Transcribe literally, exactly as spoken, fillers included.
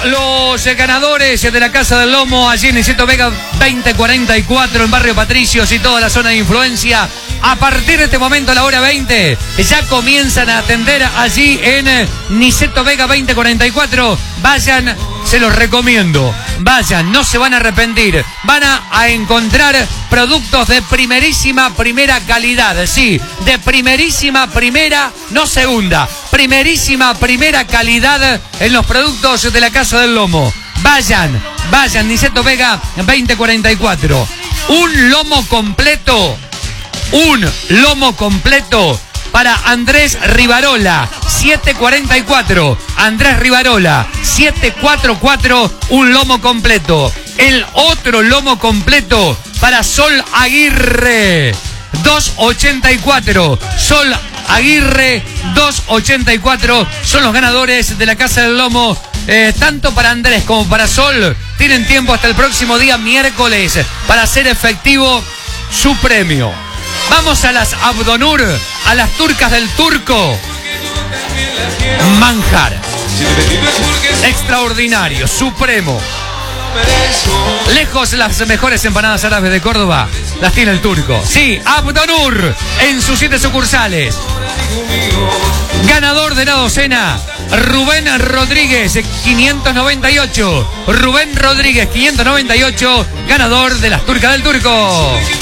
los ganadores de la Casa del Lomo, allí en Niceto Vega veinte cuarenta y cuatro, en Barrio Patricios y toda la zona de influencia. A partir de este momento, a la hora veinte, ya comienzan a atender allí en Niceto Vega veinte cuarenta y cuatro. Vayan, se los recomiendo. Vayan, no se van a arrepentir. Van a, a encontrar productos de primerísima primera calidad. Sí, de primerísima primera, no segunda. Primerísima primera calidad en los productos de la Casa del Lomo. Vayan, vayan, Niceto Vega veinte cuarenta y cuatro. Un lomo completo. Un lomo completo para Andrés Rivarola, siete cuarenta y cuatro. Andrés Rivarola, siete cuarenta y cuatro, un lomo completo. El otro lomo completo para Sol Aguirre, dos ochenta y cuatro. Sol Aguirre, dos ochenta y cuatro. Son los ganadores de la Casa del Lomo. Eh, tanto para Andrés como para Sol tienen tiempo hasta el próximo día miércoles para hacer efectivo su premio. Vamos a las Abdonur, a las turcas del Turco. Manjar. Extraordinario, supremo. Lejos las mejores empanadas árabes de Córdoba las tiene el Turco. Sí, Abdonur en sus siete sucursales. Ganador de la docena, Rubén Rodríguez, quinientos noventa y ocho. Rubén Rodríguez, quinientos noventa y ocho, ganador de las turcas del Turco.